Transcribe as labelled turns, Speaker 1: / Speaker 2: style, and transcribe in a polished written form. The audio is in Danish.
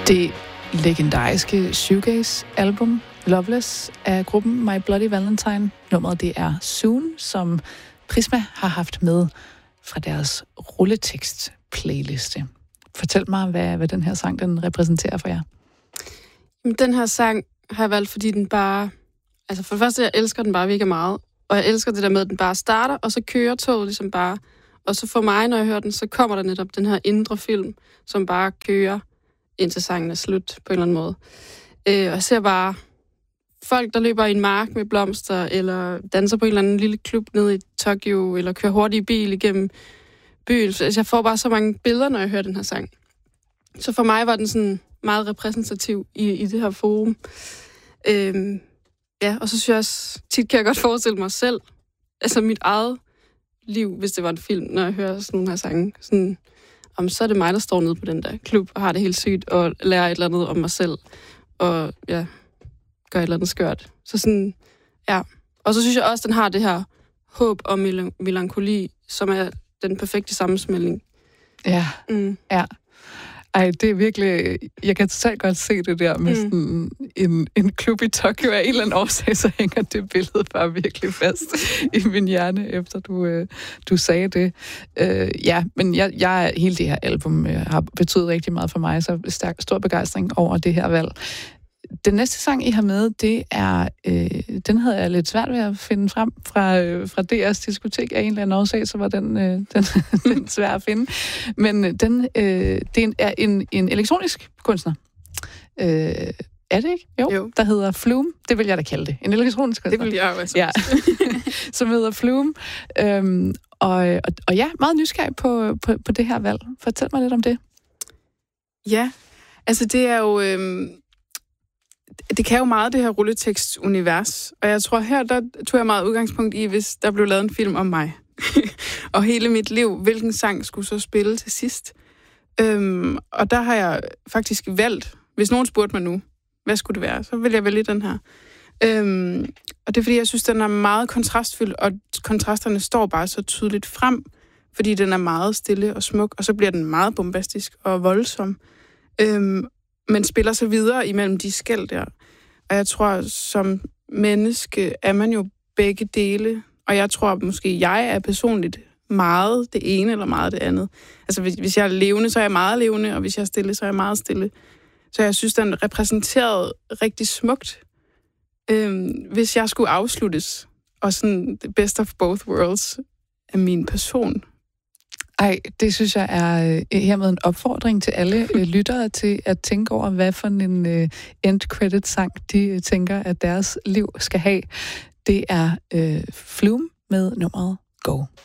Speaker 1: Det legendariske shoegaze-album Loveless af gruppen My Bloody Valentine. Nummeret det er Soon, som Prisma har haft med fra deres rulletekst-playliste. Fortæl mig, hvad den her sang den repræsenterer for jer.
Speaker 2: Den her sang har jeg valgt, fordi den bare... Altså for det første, jeg elsker den bare virkelig meget. Og jeg elsker det der med, at den bare starter, og så kører toget ligesom bare. Og så for mig, når jeg hører den, så kommer der netop den her indre film, som bare kører indtil sangen er slut på en eller anden måde. Og jeg ser bare folk, der løber i en mark med blomster, eller danser på en eller anden lille klub nede i Tokyo, eller kører hurtigt i bil igennem byen. Så jeg får bare så mange billeder, når jeg hører den her sang. Så for mig var den sådan meget repræsentativ i det her forum. Ja, og så synes jeg også, tit kan jeg godt forestille mig selv, altså mit eget liv, hvis det var en film, når jeg hører sådan nogle her sange. Sådan, så er det mig, der står nede på den der klub, og har det helt sygt, og lærer et eller andet om mig selv, og ja, gør et eller andet skørt. Så sådan, ja. Og så synes jeg også, den har det her håb og melankoli, som er den perfekte sammensmeltning.
Speaker 1: Ja, ja. Ej, det er virkelig... Jeg kan totalt godt se det der med sådan en klub i Tokyo. Af en eller anden årsag, så hænger det billede bare virkelig fast i min hjerne, efter du sagde det. Ja, men hele det her album har betydet rigtig meget for mig, så stor begejstring over det her valg. Den næste sang, I har med, det er... den havde jeg lidt svært ved at finde frem fra DR's diskotek. Af en eller anden årsag, så var den svær at finde. Men det er en elektronisk kunstner. Er det ikke? Jo. Der hedder Flume. Det vil jeg da kalde det. En elektronisk kunstner.
Speaker 2: Det vil jeg også.
Speaker 1: Ja. Som hedder Flume. Og ja, meget nysgerrig på det her valg. Fortæl mig lidt om det.
Speaker 3: Ja, altså det er jo... Det kan jo meget, det her rulletekst-univers. Og jeg tror, her der tog jeg meget udgangspunkt i, hvis der blev lavet en film om mig. Og hele mit liv, hvilken sang skulle så spille til sidst. Og der har jeg faktisk valgt, hvis nogen spurgte mig nu, hvad skulle det være, så vil jeg vælge den her. Og det er, fordi jeg synes, den er meget kontrastfyldt, og kontrasterne står bare så tydeligt frem, fordi den er meget stille og smuk, og så bliver den meget bombastisk og voldsom. Men spiller sig videre imellem de skel der. Og jeg tror, som menneske er man jo begge dele. Og jeg tror måske, jeg er personligt meget det ene eller meget det andet. Altså hvis jeg er levende, så er jeg meget levende, og hvis jeg er stille, så er jeg meget stille. Så jeg synes, den repræsenterede rigtig smukt. Hvis jeg skulle afsluttes, og sådan the best of both worlds af min person.
Speaker 1: Ej, det synes jeg er hermed en opfordring til alle lyttere til at tænke over, hvad for en end-credit-sang de tænker, at deres liv skal have. Det er Flume med nummeret Go.